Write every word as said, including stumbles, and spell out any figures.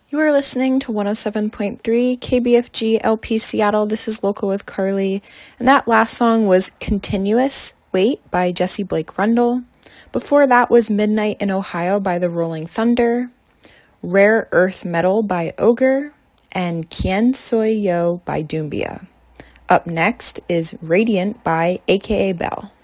You are listening to one oh seven point three K B F G L P Seattle. This is Local with Carly. And that last song was Continuous Wait by Jesse Blake Rundle. Before that was Midnight in Ohio by the Rolling Thunder, Rare Earth Metal by Ogre, and Quien Soy Yo by Doumbia. Up next is Radiant by A K A Bell.